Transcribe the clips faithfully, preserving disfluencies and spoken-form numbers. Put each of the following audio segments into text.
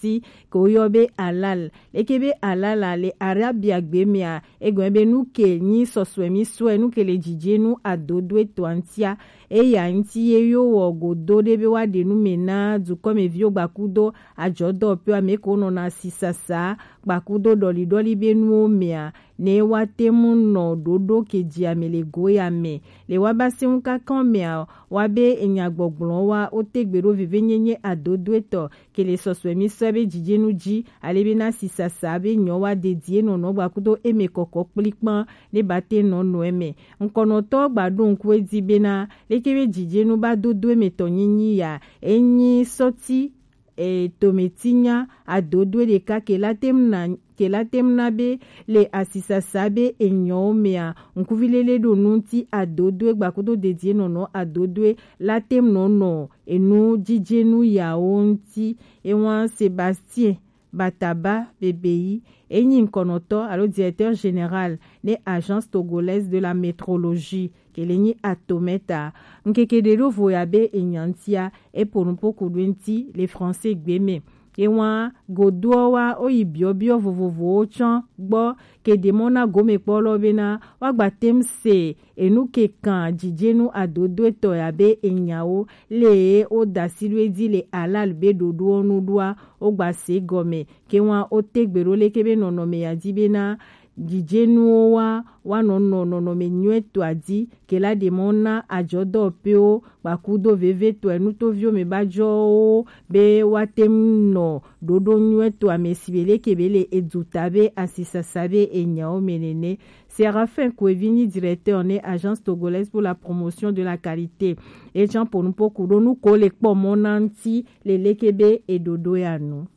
nti ko yobe halal lekebe halal le arabia gbemia egwebe nu ke ni soswemi swe nu ke le jije nu adodwe twantia e ya nti ye yo wogodo debe wa de nu mena du kome vio gbakudo ajodo pe ameko no na sisasa gbakudo doli doli be nu omia ne watemu no dodo keji amele goya me le wabasi unka kamea wabe enyagbogbon wa otegbero vivenyenye adodweto ke le soswemi sobe jijenu ji alebina sisasa be nyowa dedie no no gbakudo emekoko plikpan ne bate no no eme nkono to gbadun ku edibena lekebe jijenu ba dodo emeto nyinyi ya enyi soti e tometinya adodwe de ka ke latemna ke latemna be le asisa sabe enyomea nkuvilele do nunti adodwe gbakudo dedie no no adodwe latem no no enu jijenu ya onti ewan Sébastien Bataba B B I Enyi Nkonoto alo directeur général de agence togolaise de la métrologie kelenyi atometa nkekedero voyabe enyantia e ponumpo kudwenti les français gbeme ewa godowa oyibiobio vovovo chan gbo ke demona gome polo bena wagbatem se enuke kan jijenu adodo to yabe enyao le o dasilwe di le halal be dodo onudwa ogbase gome ke wa otegbero lekebe nonome yadibena jijenu wa wano no no no me nyweto adi ke la demona ajodo peo bakudo veve to enuto vio me bajo be watem no dodo nyweto amesibele kebele edutabe asisa sabe enyao menene Séraphin Kouevini, directeur né agence togolaise pour la promotion de la qualité et Jean Ponumpo Kudo nous collègue pour mon anti les lekebe et dodo ya nous.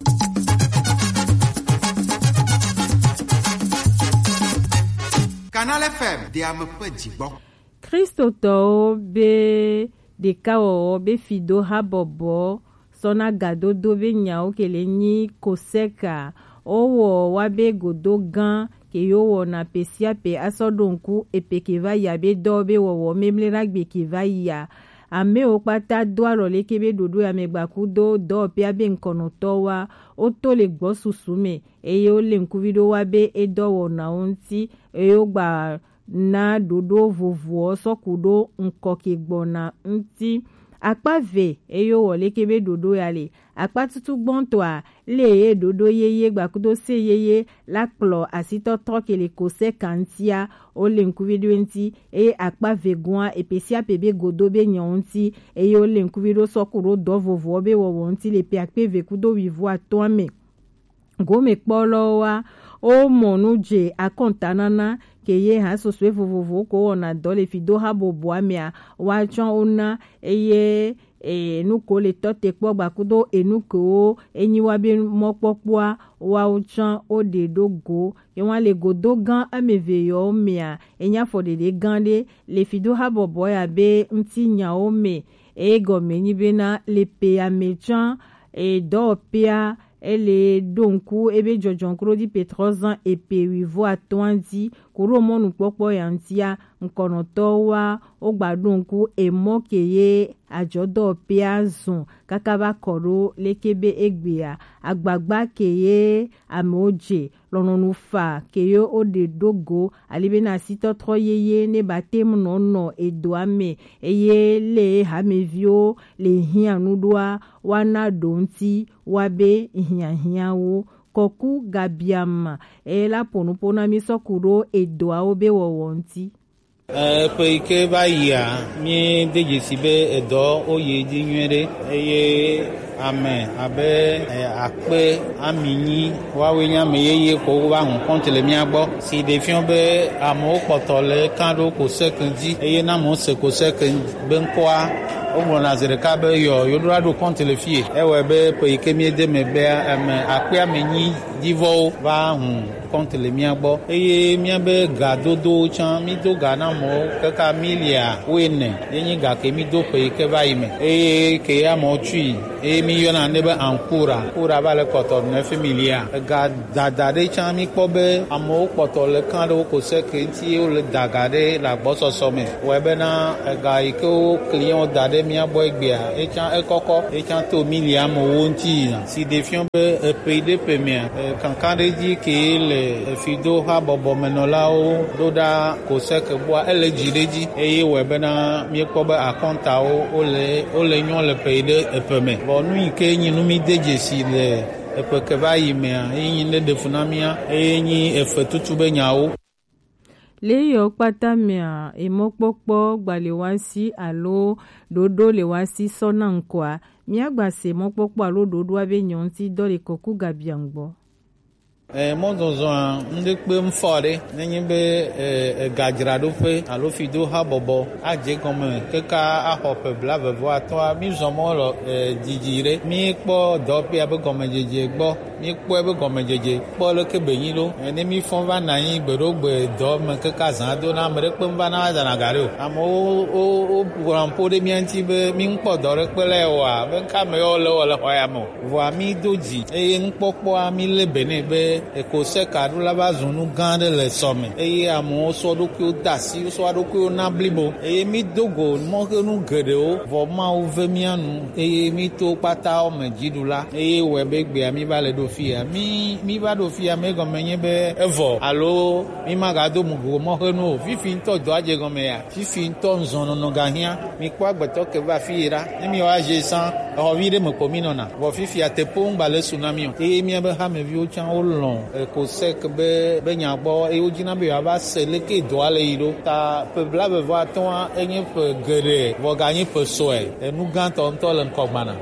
Canal F M de am pejigbo Christo to be de kawo be fido habobo sona gado do be nyao kele ni koseka owo wabe godo gan ke yo wo na pesia pe asodonku epe ke va ya be do be wo wo memle ragbe ke va ya ame o pata do aro lekebe dodo ya megbakudo do pe abe nkono to wa o to le gbo susume eye o le nkuvido wa be edo wo na onti eye o gba na dodo vovo sokudo nkoke gbona nti akpave eye o lekebe dodo ya le akpa tutu gbonto a le dodo yeye gbakudo se yeye lakplo asito troke le kose kantia o le nkuvido nti eye akpa vegwa epesia pebe godobe nyonti eye o le nkuvido sokuro do vovo be wo wonti le pe akpe vekudo wivo atome gome kpolo wa o monuje akontanana keye ha soswe vovovo ko ona dole fido ha bobo amia wa chon ona eye e nuko le tote kpo gbakudo enuko enyi wa be mopopua wa uchan o de dogo e wan le godo gan ameveyo mia enya fode de gande le fido ha bobo ya be nti nya o me e gomeni bena le pe amechan e do pia ele donku ebe jojonkro di petrozan epe wivo atwandi kuro monu popo yantia nkonoto wa ogbadonku emokeye ajodo piazun kakaba koro lekebe egbea agbagba keye amoje lononu fa keyo ode dogo alibena sitotro yeye ne batem nono edoame eye le hamevio le hianudwa wana donti wabe hiahiawo koku gabiama ela ponupona misokuro edoa obe wonti eh peike baya mi dejesibe edo oye dinwere eye amen abe akpe amini wawe nya meyeye ko wa hun kontele mi agbo si de fion be amo potole kando ko sekendi eye na mo se ko sekendi ben kwa o mo na zere ka be yo yo do kontele fie ewe be peike mi de me be akpe amini divɔ va hun contre le mia gbɔ eye mia be gadodo tsã mi do ga na mɔ kaka milia wene yenye ga ke mi do ƒe ke va yi me eye ke amewo tsui eye mi yɔna ne be ankura ankura va le kpɔtɔ ne fi milia ga dada ɖe tsã mi kpɔ be amewo kpɔtɔ le kã ɖe wo ko se ke ŋuti wole da ga ɖe le agbɔsɔsɔ me wɔe bena ega yi ke wo kliɛnwo da ɖe mia gbɔ egbea etsã ekɔkɔ etsã to milia amewo ŋuti si ɖe fiɔ be eƒe ɖe ƒe mea kankan ɖe dzi ke le efido habɔbɔ menɔlawo ɖo ɖa ko se ke gbɔa ele dzi ɖe dzi eye wɔe bena miekpɔ be akɔntawo wole wole nyɔ le ƒe ɖe eƒe me vɔ nu yi ke nyi nu mi de dzesi le eƒe ke va yi mea eye nyi ɖe ɖe fu na mia eye nyi efe tutu be nyawo. Le yɔ kpata mea emɔkpɔkpɔ gbale wasi alo ɖoɖo le wasi sɔna ŋkɔa miagba se mɔkpɔkpɔ alo ɖoɖoa be nyɔnti dɔ le kɔku gabia ŋgbɔ. Eh, mɔzɔzɔa ŋɖe kpe mfɔ ɖe nenye be eh, gadzraɖoƒe alo fido habɔbɔ adze gɔme keka axɔ ƒe blavevɔ atɔa mi zɔ mɔ le eh, dzidzi ɖe mi kpɔ dɔƒea be gɔmedzedze gbɔ mi kpɔe be gɔmedzedze kpɔ leke benyi ɖo ne mi fɔn va na anyi gbeɖogbe dɔ me keka zã do na ame ɖe kpe va na zana ga ɖe o amewo wo ƒoƒo ɖe mia ŋuti be mi ŋkpɔ dɔ ɖe kpe le wɔa be nka me yawo le wɔ le xɔ ya me o vɔa mi do dzi eye nukpɔkpɔa mi le bene be eko se ka ɖo la va zu nu gã ɖe le sɔme eye amewo sɔ ɖokuiwo da asi sɔ ɖokuiwo na blibo eye mi do go mɔhenu geɖewo vɔ mawo ve mia nu eye mi to kpata wɔme dziɖu la eye wɔe be gbea mi va le ɖo fia mi mi va ɖo fia me gɔme nye be evɔ alo mi magado mugo mɔhenu o fifi ŋutɔ dɔ adze gɔme ya fifi ŋutɔ nzɔnɔnɔ gahia mi kpɔ agbetɔ ke va fi yi ɖa ne mi wɔ aze san exɔ vi ɖe me ko mi nɔna vɔ fifia teƒewo ŋgba le su na mi o eye mia be hameviwo tsã wo lɔ̃ ko sek be be nyagbɔ eye wodzina be yewoava se leke dɔa le yi ɖo ta ƒe blavevɔ atɔa enye ƒe geɖe vɔ ganye ƒe sɔe enu gãtɔ ŋutɔ le ŋkɔgbana.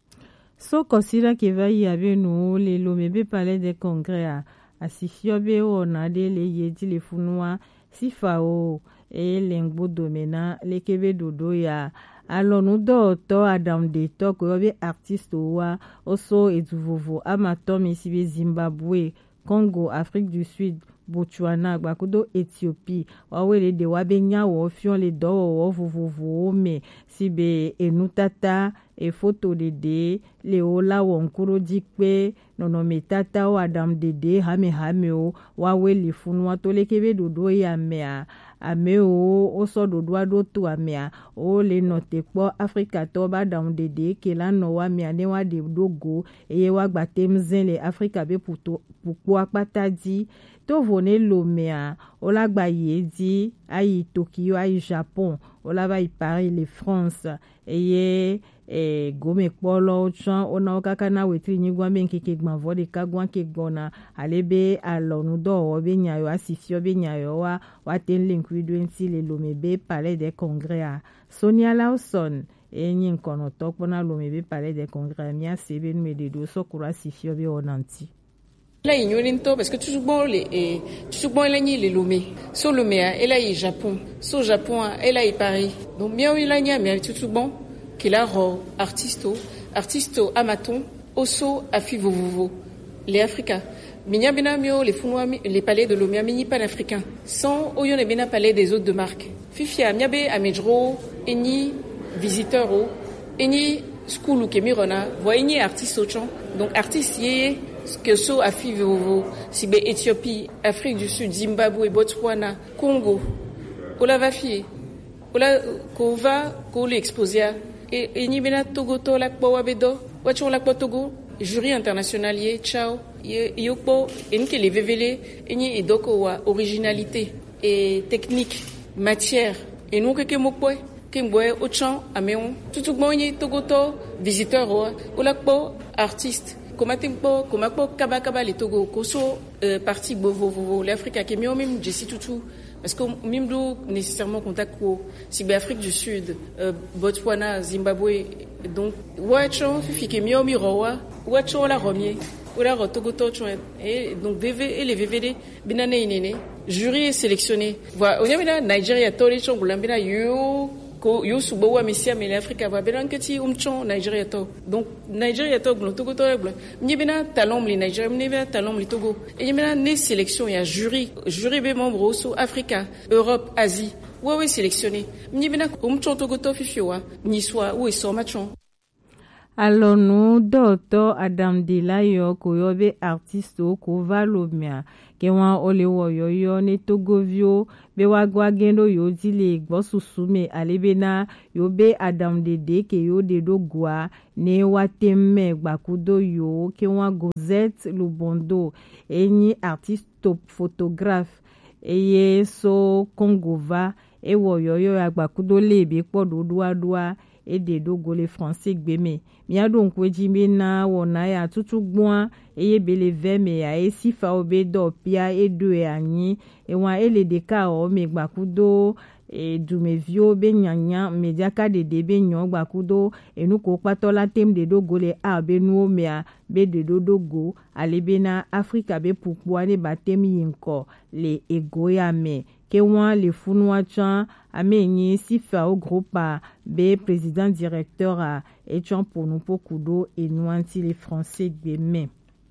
So considère que va y avoir nous les lomebe palais des congrès à asifio be ona de le yedi le funua sifao e lengbo domena le kebe dodo ya alors nous d'autres Adam de to ko be artiste wa oso etuvovo amato misi be Zimbabwe Congo Afrique du Sud Botswana gbakudo Ethiopie wawele de wabenya wo fion le do wo vovovo me sibe enutata e photo de de le ola wo nkuro dikpe nono metata o Adam dede hame hame o wawele funwa to le kebe dodo ya mea ame o oso dodo ado to amea o le note po Africa to ba Adam dede ke la no wa mea ne wa de dogo eye wa gbatem zen le Africa be puto pupo akpata di to vone lo mea o la gba yedi ayi Tokyo ayi Japon o la ba i Paris le France eye e gome kpolo chan ona okaka na wetri nyigwa be nkeke gbanvo de kagwan ke gona alebe alonu do be nyayo asifio be nyayo wa waten link widwenti le lomebe palais des congrès a Sonia Lawson enyi nkono tokpona lomebe palais des congrès mia sebe nu de do sokura sifio be onanti la ignorinto parce que tout bon les tout bon la ni les lomé so lomé et là il Japon so Japon et là il Paris donc bien il la nya mais tout bon qu'il a artisto artisto amaton oso afivovovo les africains minya bena mio les funwa les palais de lomé mini panafricain sans oyo ne bena palais des autres de marque fifia miabe amedro eni visiteur o eni school ke mirona voyez artiste ochan donc artiste yé que so afivovo sibe Éthiopie Afrique du Sud Zimbabwe Botswana Congo ola va fie ola ko va ko l'exposia et et ni bena Togo to la po wabedo wacho la po Togo jury international ye ciao yo po en que les vevele eni edoko wa originalité et technique matière et nous que mo po que mboe ochan ameon tout bon ye Togo to visiteur o la po artiste Komatempo, komako kaba kaba le Togo, koso euh, parti bovo vovo l'Afrique qui mieux même jessi toutou parce que même do nécessairement contact ko si Afrique du Sud, euh, Botswana, Zimbabwe donc wacho fifi qui mieux mi rowa wacho la romier ou la Togo tocho et donc V V et les V V D binane inene jury sélectionné voilà on y a Nigeria tole chongulambina yo ko yo subo wa mesia mais l'Afrique va belan que ti umchon Nigeria to donc Nigeria to glo Togo to glo ni bena talom li Nigeria ni bena talom li Togo et ni bena né sélection il y a jury jury be membre so Africa Europe Asie ouais ouais sélectionné ni bena umchon Togo to fifioa ni soit où ils sont machon. Alors nous docteur Adam Delayo ko yobe artiste ko valomia ke wan ole wo yo ne Togovio be wa gwa gendo yo dile gbo susume alebena yo be Adam Dede ke yo de do gwa ne watemme gbakudo yo ke wan Gozette Lubondo eni artiste top photographe eye so Kongova e wo yo yo agbakudo lebe podo doa doa et des dogo les français gbeme mia donc wejimbe na wona ya tutugbon eye bele veme ya e sifa obedo pia e do e anyi e wan ele de ka o me gbakudo e dume vio be nyanya media ka de de be nyon gbakudo e nu ko patola tem de dogo le a be nu o mea be de dogo alebena Africa be pukwa ne batem yinko le egoya me ke wan le funwa chan amenyi sifa au groupe be président directeur a etchan pour nous pokudo et nous anti les français de main.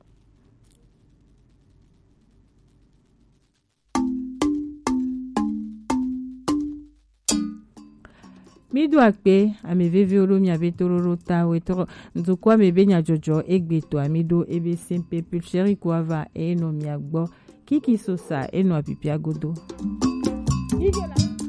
Mi do akpe ame veve olo mi abe tororo ta wetoro nzukwa me benya jojo egbeto amido ebe sempe pulcheri kwava e no mi agbo kiki sosa e no apipia godo. Igola.